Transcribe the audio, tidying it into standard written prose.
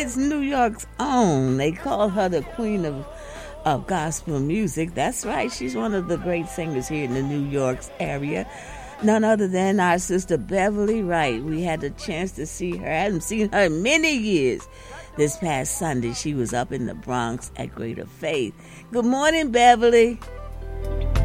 It's New York's own. They call her the queen of gospel music. That's right. She's one of the great singers here in the New York area. None other than our sister Beverly Wright. We had the chance to see her. I hadn't seen her in many years. This past Sunday, she was up in the Bronx at Greater Faith. Good morning, Beverly.